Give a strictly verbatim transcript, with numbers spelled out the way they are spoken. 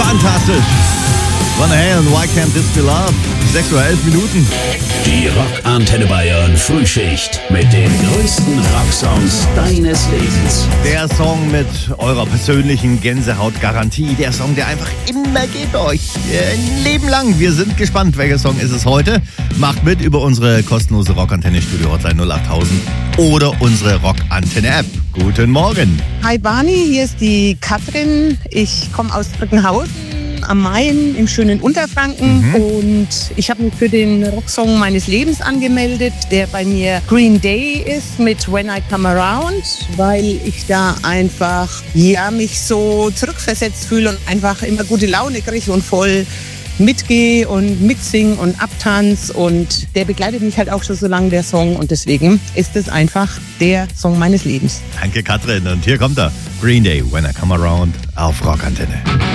Fantastisch. Van Halen, Why Can't This Be Love? sechs Uhr elf Minuten. Die Rock-Antenne Bayern Frühschicht mit den größten Rocksongs deines Lebens. Der Song mit eurer persönlichen Gänsehautgarantie. Der Song, der einfach immer geht euch. Ein Leben lang. Wir sind gespannt, welcher Song ist es heute. Macht mit über unsere kostenlose Rockantenne Studio Hotline null acht tausend oder unsere Rockantenne App. Guten Morgen. Hi Barney, hier ist die Katrin. Ich komme aus Brückenhausen am Main im schönen Unterfranken mhm. und ich habe mich für den Rocksong meines Lebens angemeldet, der bei mir Green Day ist mit When I Come Around, weil ich da einfach ja mich so zurückversetzt fühle und einfach immer gute Laune kriege und voll mitgehe und mitsing und abtanz und der begleitet mich halt auch schon so lange, der Song, und deswegen ist es einfach der Song meines Lebens. Danke Katrin, und hier kommt er, Green Day, When I Come Around auf Rockantenne.